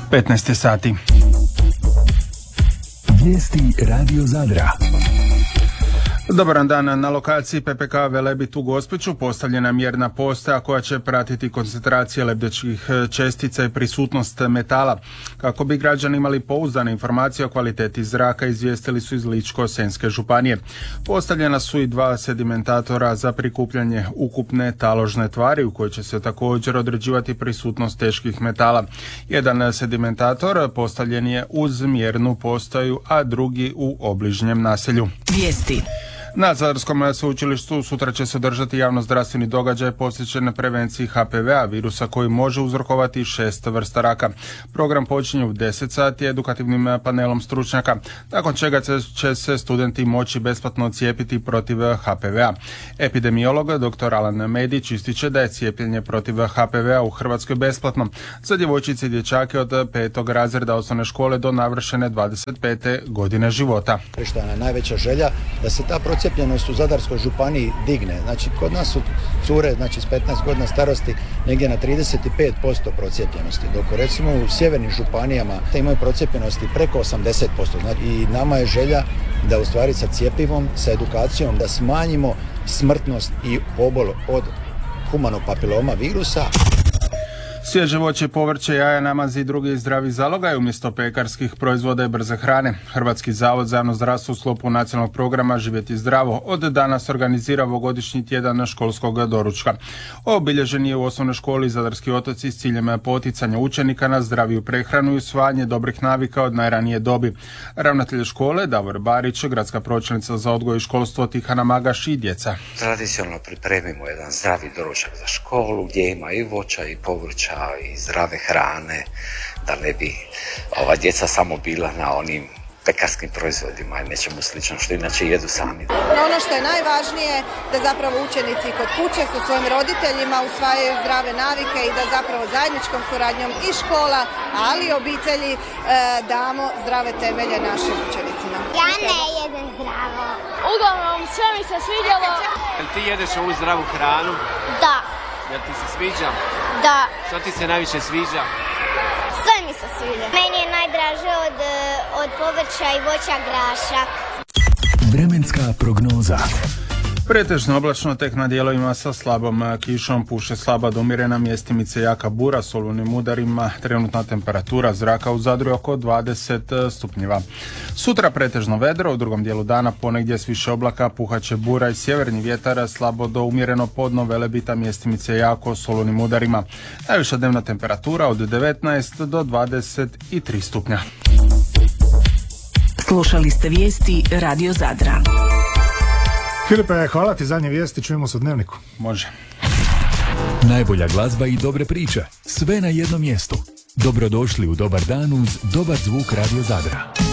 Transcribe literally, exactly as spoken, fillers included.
petnaest sati. Vijesti Radio Zadra. Dobar dan. Na lokaciji P P K Velebit u Gospiću postavljena mjerna postaja koja će pratiti koncentracije lebdećih čestica i prisutnost metala. Kako bi građani imali pouzdane informacije o kvaliteti zraka, izvijestili su iz Ličko-senjske županije. Postavljena su i dva sedimentatora za prikupljanje ukupne taložne tvari u kojoj će se također određivati prisutnost teških metala. Jedan sedimentator postavljen je uz mjernu postaju, a drugi u obližnjem naselju. Vijesti. Na Zadarskom sveučilištu sutra će se održati javno-zdravstveni događaj posvećen prevenciji H P V a, virusa koji može uzrokovati šest vrsta raka. Program počinje u deset sati edukativnim panelom stručnjaka, nakon čega će se studenti moći besplatno cijepiti protiv H P V a. Epidemiolog dr. Alan Medić ističe da je cijepljenje protiv H P V a u Hrvatskoj besplatno za djevojčice i dječake od petog razreda osnovne škole do navršene dvadeset pete godine života. Što je najveća želja da se ta procijepljenost u Zadarskoj županiji digne. Znači, kod nas su cure, znači s petnaest godina starosti negdje na trideset pet posto procijepljenosti, dok recimo u sjevernim županijama te imaju procijepljenosti preko osamdeset posto. Znači, i nama je želja da u stvari sa cjepivom, sa edukacijom, da smanjimo smrtnost i pobol od humanog papiloma virusa. Svježe voće, povrće, jaja, namazi i drugi zdravi zalogaj umjesto pekarskih proizvoda i brze hrane. Hrvatski zavod za javno zdravstvo u sklopu nacionalnog programa Živjeti zdravo od danas organizira ovogodišnji tjedan školskog doručka. Obilježen je u osnovnoj školi Zadarski otoci s ciljem poticanja učenika na zdraviju prehranu i usvajanje dobrih navika od najranije dobi. Ravnatelj škole Davor Barić, gradska pročelnica za odgoj i školstvo Tihana Magaš i djeca. Tradicionalno pripremimo jedan zdravi doručak za školu gdje ima i voća i povrća i zdrave hrane, da ne bi ova djeca samo bila na onim pekarskim proizvodima i nečemu slično što inače jedu sami. Ono što je najvažnije da zapravo učenici kod kuće sa svojim roditeljima usvajaju zdrave navike i da zapravo zajedničkom suradnjom i škola, ali i obitelji e, damo zdrave temelje našim učenicima. Ja ne jedem zdravo. Uglavnom, sve mi se svidjelo. Jel ti jedeš ovu zdravu hranu? Da. Jel ti se sviđa? Da. Što ti se najviše sviđa? Sve mi se sviđa. Meni je najdraže od, od povrća i voća graša. Vremenska prognoza. Pretežno oblačno, tek na dijelovima sa slabom kišom, puše slaba do umjerena, mjestimice jaka bura s olujnim udarima. Trenutna temperatura zraka u Zadru je oko dvadeset stupnjeva. Sutra pretežno vedro, u drugom dijelu dana ponegdje s više oblaka, puhaće bura i sjeverni vjetar, slabo do umjereno podno Velebita, mjestimice jako s olujnim udarima. Najviša dnevna temperatura od devetnaest do dvadeset tri stupnja. Slušali ste vijesti Radio Zadra. Filipe, hvala ti, zadnje vijesti, čujemo se u Dnevniku. Može. Najbolja glazba i dobre priče, sve na jednom mjestu. Dobrodošli u Dobar dan uz dobar zvuk Radio Zadra.